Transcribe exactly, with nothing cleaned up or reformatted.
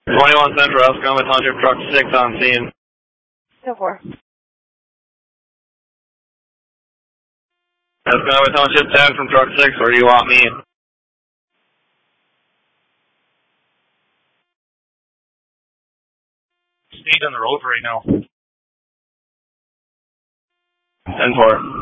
twenty-one Central, Escoma Township, truck six on scene. ten four. Escoma Township ten from truck six, where do you want me? Stayed on the road right now. ten four.